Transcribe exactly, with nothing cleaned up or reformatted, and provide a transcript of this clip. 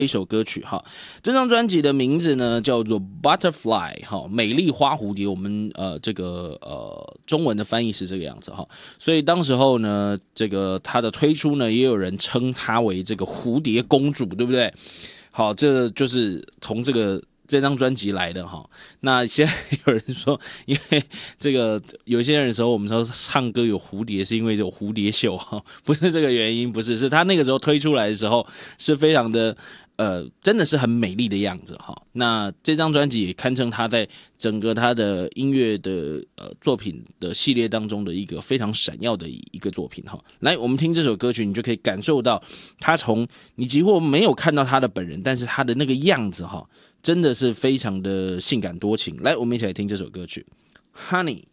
一首歌曲哈。这张专辑的名字呢叫做 Butterfly 哈，美丽花蝴蝶。我们呃这个呃中文的翻译是这个样子哈。所以当时候呢，这个它的推出呢，也有人称它为这个蝴蝶公主，对不对？好，这就是从这个。这张专辑来的哈，那现在有人说，因为这个有些人的时候，我们说唱歌有蝴蝶，是因为有蝴蝶袖哈，不是这个原因，不是，是他那个时候推出来的时候是非常的呃，真的是很美丽的样子哈。那这张专辑也堪称他在整个他的音乐的呃作品的系列当中的一个非常闪耀的一个作品哈。来，我们听这首歌曲，你就可以感受到他从你几乎没有看到他的本人，但是他的那个样子哈。真的是非常的性感多情，来，我们一起来听这首歌曲《Honey》。